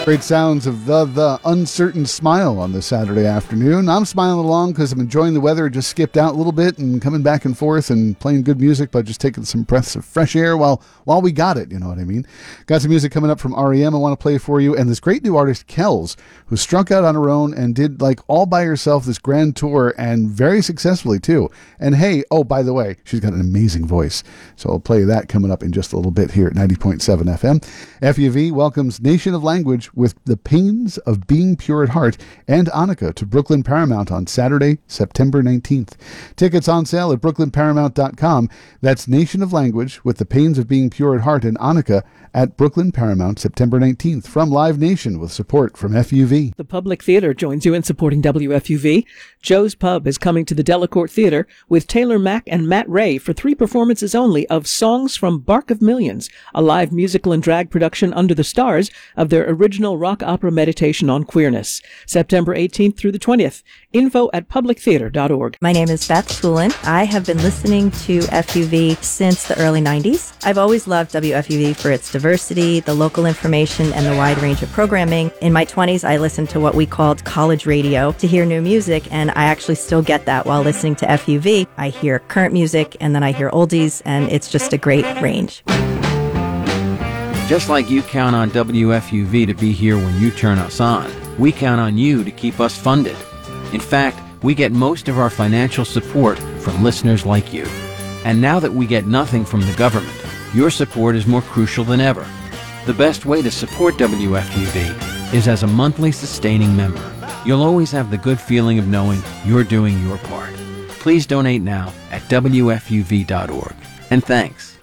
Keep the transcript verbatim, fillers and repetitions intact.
Great sounds of the the Uncertain Smile on this Saturday afternoon. I'm smiling along because I'm enjoying the weather. Just skipped out a little bit and coming back and forth and playing good music, but just taking some breaths of fresh air while while we got it, you know what I mean? Got some music coming up from R E M I want to play for you, and this great new artist, Kells, who struck out on her own and did, like, all by herself this grand tour, and very successfully, too. And hey, oh, by the way, she's got an amazing voice. So I'll play that coming up in just a little bit here at ninety point seven F M. F U V welcomes Nation of Language with The Pains of Being Pure at Heart and Annika to Brooklyn Paramount on Saturday, September nineteenth. Tickets on sale at brooklyn paramount dot com. That's Nation of Language with The Pains of Being Pure at Heart and Annika at Brooklyn Paramount, September nineteenth, from Live Nation with support from F U V. The Public Theater joins you in supporting W F U V. Joe's Pub is coming to the Delacorte Theater with Taylor Mack and Matt Ray for three performances only of Songs from Bark of Millions, a live musical and drag production under the stars of their original rock opera Meditation on Queerness. September eighteenth through the twentieth. Info at public theater dot org. My name is Beth Poulin. I have been listening to F U V since the early nineties. I've always loved W F U V for its diversity, the local information, and the wide range of programming. In my twenties, I listened to what we called college radio to hear new music, and I actually still get that while listening to F U V. I hear current music, and then I hear oldies, and it's just a great range. Just like you count on W F U V to be here when you turn us on, we count on you to keep us funded. In fact, we get most of our financial support from listeners like you. And now that we get nothing from the government, your support is more crucial than ever. The best way to support W F U V is as a monthly sustaining member. You'll always have the good feeling of knowing you're doing your part. Please donate now at W F U V dot org. And thanks.